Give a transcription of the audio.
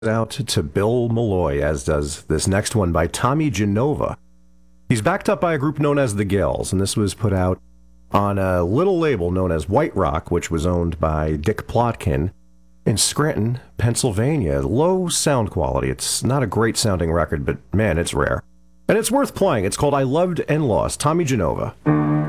out to Bill Malloy, as does this next one by Tommy Genova. He's backed up by a group known as the Gales, and this was put out on a little label known as White Rock, which was owned by Dick Plotkin in Scranton, Pennsylvania. Low sound quality. It's not a great sounding record, but man, it's rare. And it's worth playing. It's called I Loved and Lost, Tommy Genova.